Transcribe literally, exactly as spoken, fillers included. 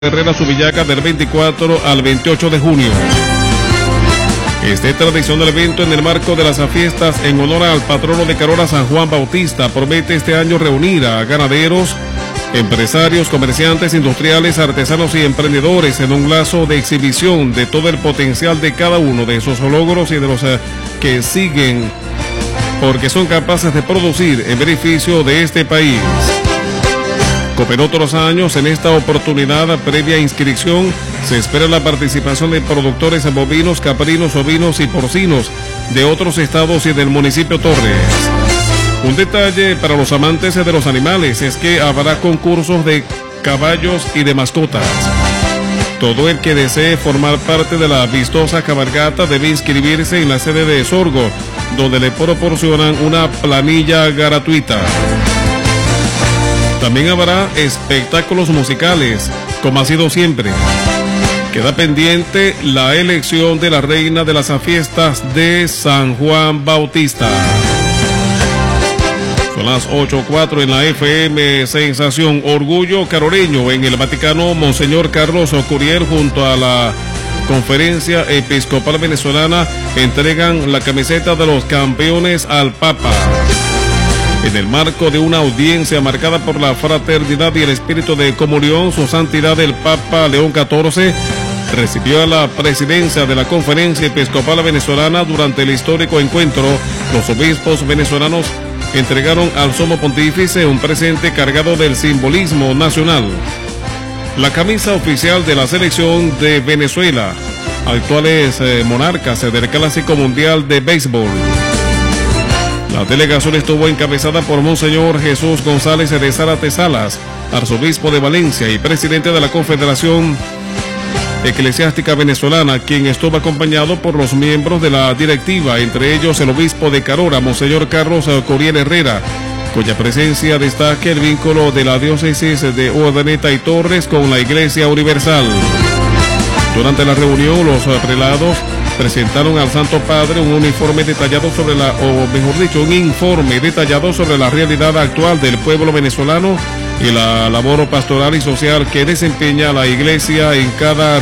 Herrera Subillaga del veinticuatro al veintiocho de junio. Este tradicional evento en el marco de las fiestas en honor al patrono de Carora, San Juan Bautista, promete este año reunir a ganaderos, empresarios, comerciantes, industriales, artesanos y emprendedores en un lazo de exhibición de todo el potencial de cada uno de esos logros y de los eh, que siguen, porque son capaces de producir en beneficio de este país. Como en otros años, en esta oportunidad, previa inscripción, se espera la participación de productores bovinos, caprinos, ovinos y porcinos de otros estados y del municipio Torres. Un detalle para los amantes de los animales es que habrá concursos de caballos y de mascotas. Todo el que desee formar parte de la vistosa cabalgata debe inscribirse en la sede de Sorgo, donde le proporcionan una planilla gratuita. También habrá espectáculos musicales, como ha sido siempre. Queda pendiente la elección de la reina de las fiestas de San Juan Bautista. Son las ocho cuatro en la F M Sensación. Orgullo caroreño en el Vaticano. Monseñor Carlos Curiel junto a la Conferencia Episcopal Venezolana entregan la camiseta de los campeones al Papa. En el marco de una audiencia marcada por la fraternidad y el espíritu de comunión, su santidad el Papa León catorce recibió a la presidencia de la Conferencia Episcopal Venezolana. Durante el histórico encuentro, los obispos venezolanos entregaron al Sumo Pontífice un presente cargado del simbolismo nacional: la camisa oficial de la selección de Venezuela, actuales eh, monarcas del Clásico Mundial de Béisbol. La delegación estuvo encabezada por Monseñor Jesús González de Zárate Salas, arzobispo de Valencia y presidente de la Confederación Eclesiástica Venezolana, quien estuvo acompañado por los miembros de la directiva, entre ellos el obispo de Carora, Monseñor Carlos Curiel Herrera, cuya presencia destaca el vínculo de la diócesis de Urdaneta y Torres con la Iglesia Universal. Durante la reunión, los prelados presentaron al Santo Padre un uniforme detallado sobre la, o mejor dicho, un informe detallado sobre la realidad actual del pueblo venezolano y la labor pastoral y social que desempeña la Iglesia en cada